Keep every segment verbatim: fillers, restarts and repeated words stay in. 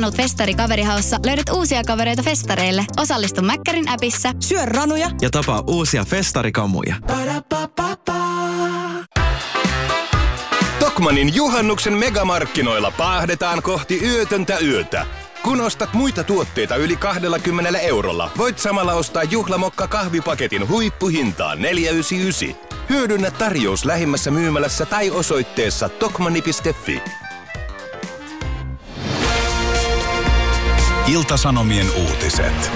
ranut Festari-kaverihaussa löydät uusia kavereita festareille. Osallistu Mäkkärin appissa. Syö ranuja ja tapaa uusia festarikamuja. Tokmannin juhannuksen megamarkkinoilla paahdetaan kohti yötöntä yötä. Kun ostat muita tuotteita yli kaksikymmentä eurolla, voit samalla ostaa juhlamokka kahvipaketin huippuhintaan neljä yhdeksänkymmentäyhdeksän. Hyödynnä tarjous lähimmässä myymälässä tai osoitteessa tokmanni piste fi. Ilta-Sanomien uutiset.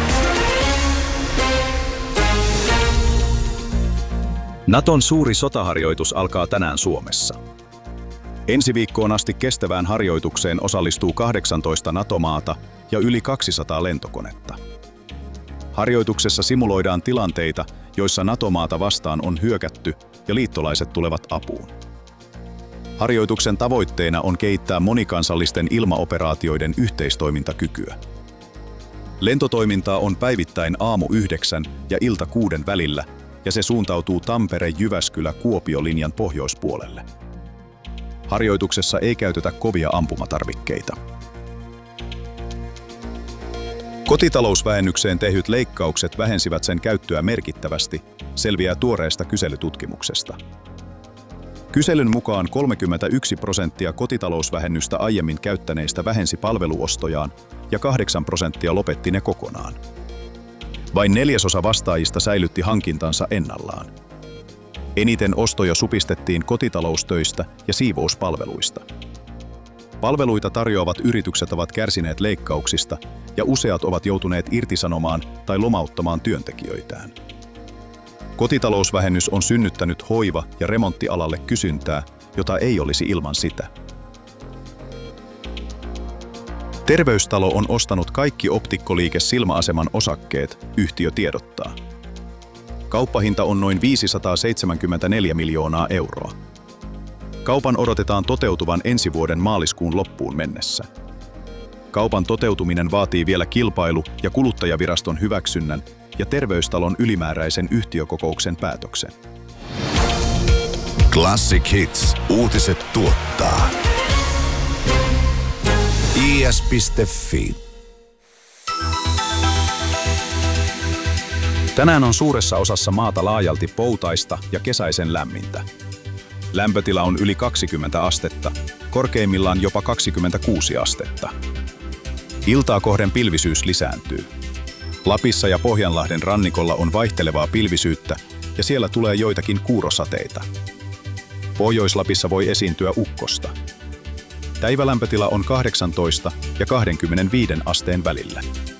Naton suuri sotaharjoitus alkaa tänään Suomessa. Ensi viikkoon asti kestävään harjoitukseen osallistuu kahdeksantoista NATO-maata ja yli kaksisataa lentokonetta. Harjoituksessa simuloidaan tilanteita, joissa NATO-maata vastaan on hyökätty ja liittolaiset tulevat apuun. Harjoituksen tavoitteena on kehittää monikansallisten ilmaoperaatioiden yhteistoimintakykyä. Lentotoimintaa on päivittäin aamu yhdeksän ja ilta kuuden välillä, ja se suuntautuu Tampere-Jyväskylä-Kuopio-linjan pohjoispuolelle. Harjoituksessa ei käytetä kovia ampumatarvikkeita. Kotitalousvähennykseen tehdyt leikkaukset vähensivät sen käyttöä merkittävästi, selviää tuoreesta kyselytutkimuksesta. Kyselyn mukaan kolmekymmentäyksi prosenttia kotitalousvähennystä aiemmin käyttäneistä vähensi palveluostojaan ja kahdeksan prosenttia lopetti ne kokonaan. Vain neljäsosa vastaajista säilytti hankintansa ennallaan. Eniten ostoja supistettiin kotitaloustöistä ja siivouspalveluista. Palveluita tarjoavat yritykset ovat kärsineet leikkauksista ja useat ovat joutuneet irtisanomaan tai lomauttamaan työntekijöitään. Kotitalousvähennys on synnyttänyt hoiva- ja remonttialalle kysyntää, jota ei olisi ilman sitä. Terveystalo on ostanut kaikki optikkoliike Silmäaseman osakkeet, yhtiö tiedottaa. Kauppahinta on noin viisisataaseitsemänkymmentäneljä miljoonaa euroa. Kaupan odotetaan toteutuvan ensi vuoden maaliskuun loppuun mennessä. Kaupan toteutuminen vaatii vielä kilpailu- ja kuluttajaviraston hyväksynnän ja Terveystalon ylimääräisen yhtiökokouksen päätöksen. Classic Hits. Uutiset tuottaa i s piste fi. Tänään on suuressa osassa maata laajalti poutaista ja kesäisen lämmintä. Lämpötila on yli kaksikymmentä astetta, korkeimmillaan jopa kaksikymmentäkuusi astetta. Iltaa kohden pilvisyys lisääntyy. Lapissa ja Pohjanlahden rannikolla on vaihtelevaa pilvisyyttä ja siellä tulee joitakin kuurosateita. Pohjois-Lapissa voi esiintyä ukkosta. Päivälämpötila on kahdeksantoista ja kaksikymmentäviisi asteen välillä.